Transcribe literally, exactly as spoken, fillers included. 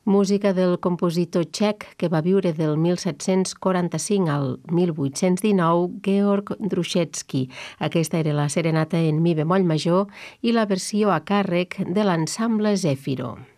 Música del compositor txec que va viure del mil set-cents quaranta-cinc al mil vuit-cents dinou, Georg Druschetsky. Aquesta era la serenata en mi bemoll major i la versió a càrrec de l'ensemble Zèfiro.